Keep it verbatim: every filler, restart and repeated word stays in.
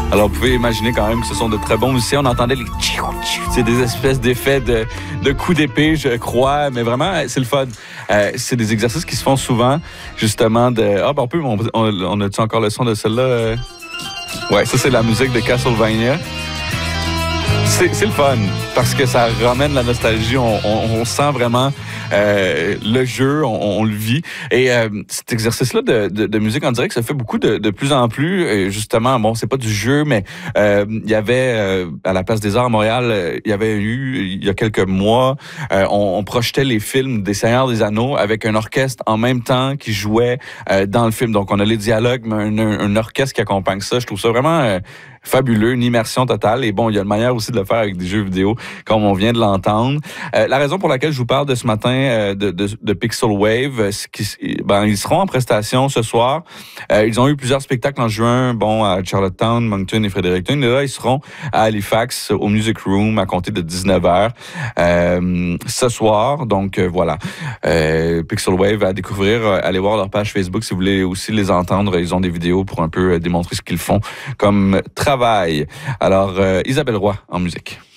Alors, vous pouvez imaginer quand même que ce sont de très bons musiciens. On entendait les tchiou, tchiou, c'est des espèces d'effets de, de coups d'épée, je crois. Mais vraiment, c'est le fun. Euh, c'est des exercices qui se font souvent, justement, de... Ah, ben on peut... On, on, on a-tu encore le son de celle-là? Euh... Ouais, ça, c'est la musique de Castlevania. C'est, c'est le fun, parce que ça ramène la nostalgie. On, on, on sent vraiment euh, le jeu, on, on le vit. Et euh, cet exercice-là de, de, de musique en direct, ça fait beaucoup de, de plus en plus. Et justement, bon, c'est pas du jeu, mais euh, il y avait, euh, à la Place des Arts à Montréal, il y avait eu, il y a quelques mois, euh, on, on projetait les films des Seigneurs des Anneaux avec un orchestre en même temps qui jouait euh, dans le film. Donc, on a les dialogues, mais un, un, un orchestre qui accompagne ça. Je trouve ça vraiment... Euh, fabuleux, une immersion totale. Et bon, il y a une manière aussi de le faire avec des jeux vidéo, comme on vient de l'entendre. Euh, la raison pour laquelle je vous parle de ce matin euh, de, de, de Pixel Wave, c'est qu'ils ben, ils seront en prestation ce soir. Euh, ils ont eu plusieurs spectacles en juin, bon, à Charlottetown, Moncton et Fredericton. Et là, ils seront à Halifax, au Music Room, à compter de dix-neuf heures euh, ce soir. Donc, euh, voilà. Euh, Pixel Wave à découvrir. Euh, allez voir leur page Facebook si vous voulez aussi les entendre. Ils ont des vidéos pour un peu euh, démontrer ce qu'ils font comme travail. Alors, euh, Isabelle Roy en musique.